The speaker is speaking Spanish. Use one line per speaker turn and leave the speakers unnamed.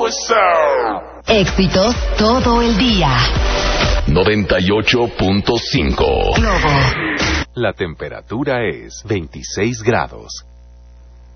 Éxitos todo el día.
98.5.
Globo.
La temperatura es 26 grados.